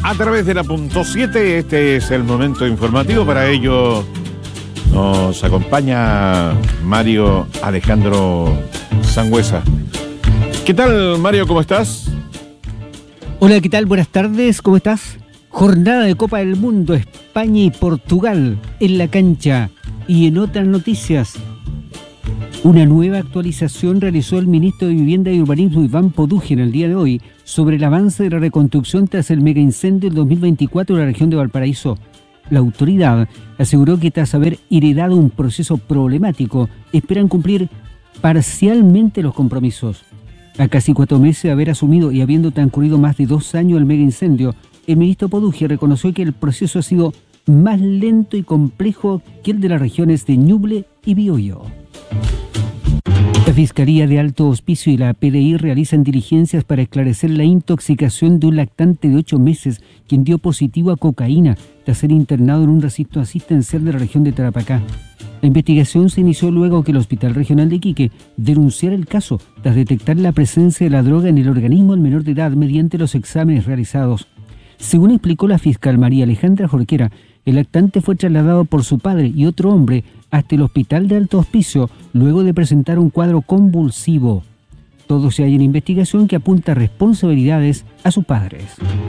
a través de la punto 7. Este es el momento informativo. Para ello nos acompaña Mario Alejandro Sangüesa. ¿Qué tal, Mario? ¿Cómo estás? Hola, ¿qué tal? Buenas tardes, ¿cómo estás? Jornada de Copa del Mundo, España y Portugal en la cancha. Y en otras noticias, una nueva actualización realizó el ministro de Vivienda y Urbanismo, Iván Poduje, en el día de hoy, sobre el avance de la reconstrucción tras el megaincendio del 2024 en la región de Valparaíso. La autoridad aseguró que tras haber heredado un proceso problemático, esperan cumplir parcialmente los compromisos. A casi 4 meses de haber asumido y habiendo transcurrido más de 2 años el megaincendio, el ministro Poduje reconoció que el proceso ha sido más lento y complejo que el de las regiones de Ñuble y Biobío. La Fiscalía de Alto Hospicio y la PDI realizan diligencias para esclarecer la intoxicación de un lactante de 8 meses quien dio positivo a cocaína tras ser internado en un recinto asistencial de la región de Tarapacá. La investigación se inició luego que el Hospital Regional de Iquique denunciara el caso tras detectar la presencia de la droga en el organismo del menor de edad mediante los exámenes realizados. Según explicó la fiscal María Alejandra Jorquera, el lactante fue trasladado por su padre y otro hombre hasta el Hospital de Alto Hospicio luego de presentar un cuadro convulsivo. Todo se halla en investigación que apunta responsabilidades a sus padres.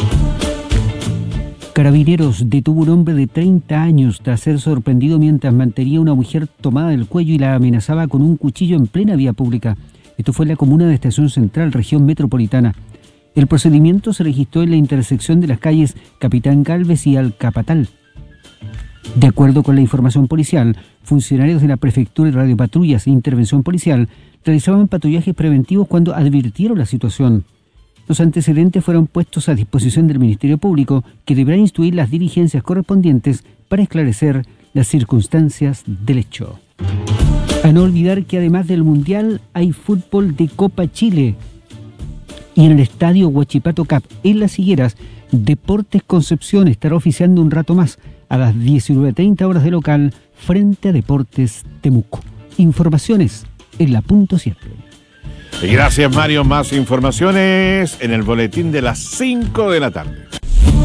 Carabineros detuvo un hombre de 30 años tras ser sorprendido mientras mantenía a una mujer tomada del cuello y la amenazaba con un cuchillo en plena vía pública. Esto fue en la comuna de Estación Central, región metropolitana. El procedimiento se registró en la intersección de las calles Capitán Galvez y Alcapatal. De acuerdo con la información policial, funcionarios de la Prefectura y radiopatrullas e intervención policial realizaban patrullajes preventivos cuando advirtieron la situación. Los antecedentes fueron puestos a disposición del Ministerio Público, que deberá instruir las diligencias correspondientes para esclarecer las circunstancias del hecho. A no olvidar que además del Mundial hay fútbol de Copa Chile. Y en el estadio Huachipato Cup, en Las Higueras, Deportes Concepción estará oficiando un rato más a las 19:30 horas de local frente a Deportes Temuco. Informaciones en la punto 7. Gracias, Mario. Más informaciones en el boletín de las 5 de la tarde.